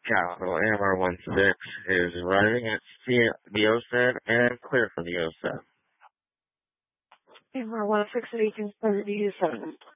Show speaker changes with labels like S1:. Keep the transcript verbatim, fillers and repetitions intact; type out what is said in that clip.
S1: Capital M R one six is arriving at the O S E D and clear for the O S E D.
S2: M R one six at eighteen seventy-seven.